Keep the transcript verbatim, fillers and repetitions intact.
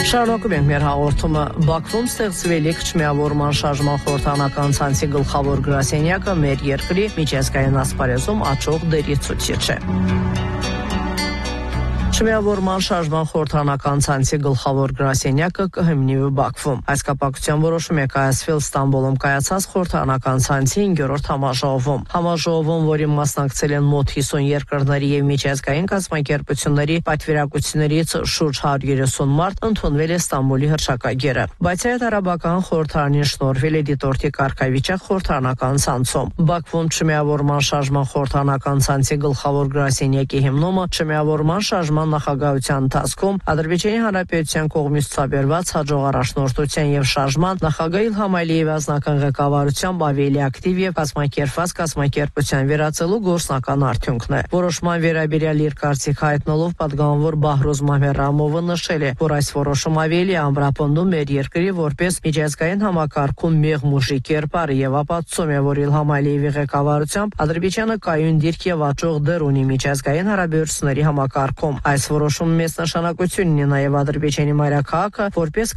Շարունակում ենք մեր հաղորդումը։ Բաքվում ստեղծվելիք չմիավորման շարժման խորհրդանական ցանցի գլխավոր գրասենյակը մեր երկրի միջազգային ասպարեզում աճող դերի ցուցիչ է։ Չմիավորման շարժման խորհրդանական ցանցի գլխավոր գրասենյակը կհիմնվի Բաքվում։ Այս կապակցությամբ որոշում է կայացվել Ստամբուլում կայացած խորհրդանական ցանցի հինգերորդ համաժողովում։ Համաժողովում, որին մասնակցել են մոտ հիսուն երկրների եւ միջազգային կազմակերպությունների պատվիրակություններից շուրջ հարյուր երեսուն մարդ, ընդունվել է Ստամբուլի հռչակագիրը։ Բայց այդ արաբական խորհրդարանին շնորհվել է դիտորդի կարգավիճակ խորհրդանական ցանցում։ Բաքվում չմիավորման շարժման խորհրդանական ցանցի գլխավոր գրասենյակի հիմնումը չմիավորման շարժման նախագահության ընթացքում Ադրբեջանի Հանրապետության կողմից ցուցաբերված հաջող առաջնորդության եւ շարժման նախագահ Իլհամ Ալիևի ազնական ղեկավարությամբ ավելի ակտիվ եւ կազմակերպված կազմակերպության վերածելու գործնական արդյունքն է։ Որոշման վերաբերյալ իր կարծիք հայտնելով պատգամավոր Բահրոզ Մամերամովը նշել է, որ այս որոշումը ավելի ամրապնդում մեր երկրի որպես միջազգային համակարգում մեղմ ուժի կերպարը եւ ապացուցում է, որ Իլհամ Ալիևի ղեկավարությամբ Ադրբեջանը կայուն դիրք եւ աճող դեր ունի միջազգային հարաբերությունների համակարգում։ Այս որոշումը մեծ նշանակություն ունի նաև Ադրբեջանի մայրաքաղաքը որպես